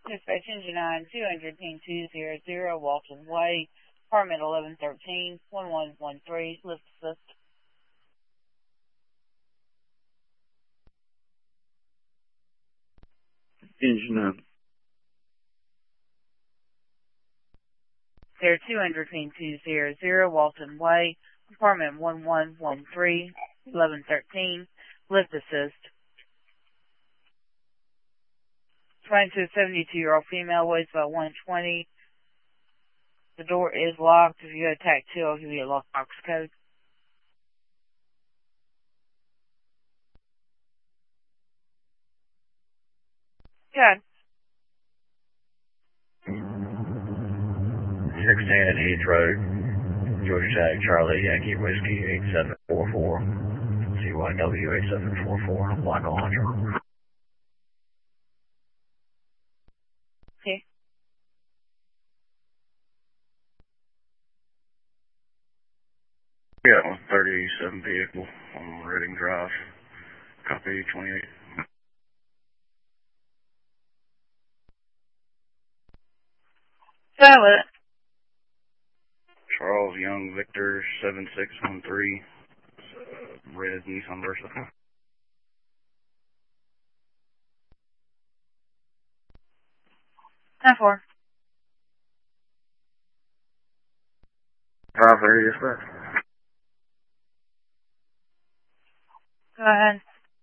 Dispatch Engine 9, 200 ping 200, Walton Way, apartment 1113, 1113, lift assist. Engine 9. There 200 ping 200, Walton Way, apartment 1113, 1113, lift assist. Trying to a 72-year-old female, weighs about 120. The door is locked. If you go to TAC 2, I'll give you a lockbox code. Good. 610 Heath Road, Georgia Tech, Charlie, Yankee Whiskey, 8744, CYW 8744, Block 100. Okay. Yeah, 37 vehicle on Reading Drive. Copy 28. Silent. Charles Young Victor 7613. Red Nissan Versa. 10-4. 530 dispatch. Go ahead.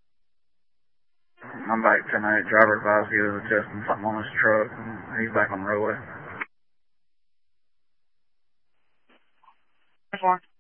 I'm back tonight. Driver advised he was adjusting something on his truck. He's back on the roadway. 10-4.